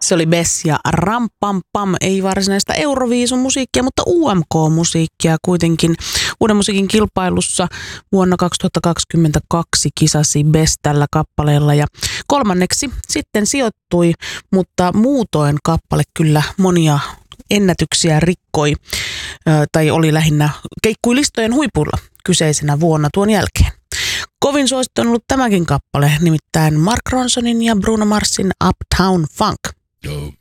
Se oli Bess ja Ram Pam Pam, ei varsinaista Euroviisumusiikkia, mutta UMK-musiikkia kuitenkin. Uuden musiikin kilpailussa vuonna 2022 kisasi Bess tällä kappaleella ja kolmanneksi sitten sijoittui, mutta muutoin kappale kyllä monia ennätyksiä rikkoi tai oli lähinnä keikkui listojen huipulla kyseisenä vuonna tuon jälkeen. Kovin suosittu on ollut tämäkin kappale, nimittäin Mark Ronsonin ja Bruno Marsin Uptown Funk.